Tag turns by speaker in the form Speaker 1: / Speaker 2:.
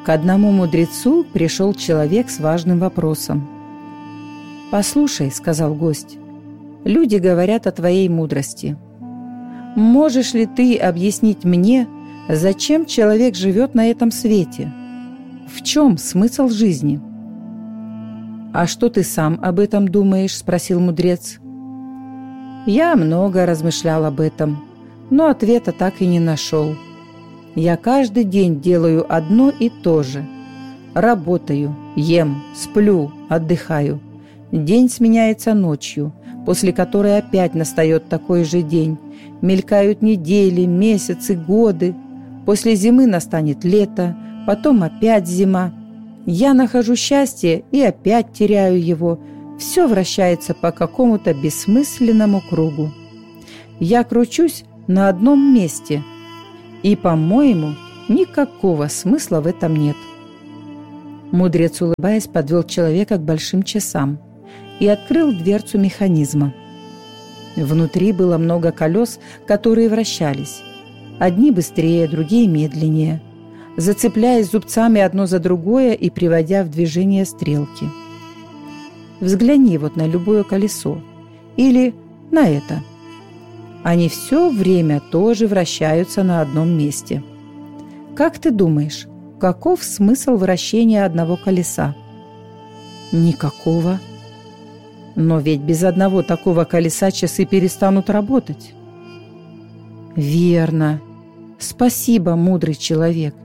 Speaker 1: К одному мудрецу пришел человек с важным вопросом. «Послушай, — сказал гость, — люди говорят о твоей мудрости. Можешь ли ты объяснить мне, зачем человек живет на этом свете? В чем смысл жизни?» «А что ты сам об этом думаешь?» — спросил мудрец. «Я много размышлял об этом, но ответа так и не нашел. Я каждый день делаю одно и то же. Работаю, ем, сплю, отдыхаю. День сменяется ночью, после которой опять настает такой же день. Мелькают недели, месяцы, годы. После зимы настанет лето, потом опять зима. Я нахожу счастье и опять теряю его. Все вращается по какому-то бессмысленному кругу. Я кручусь на одном месте, и, по-моему, никакого смысла в этом нет». Мудрец, улыбаясь, подвел человека к большим часам и открыл дверцу механизма. Внутри было много колес, которые вращались. Одни быстрее, другие медленнее, зацепляясь зубцами одно за другое и приводя в движение стрелки. Взгляни вот на любое колесо или на это. Они все время тоже вращаются на одном месте. Как ты думаешь, каков смысл вращения одного колеса? Никакого. Но ведь без одного такого колеса часы перестанут работать. Верно. Спасибо, мудрый человек.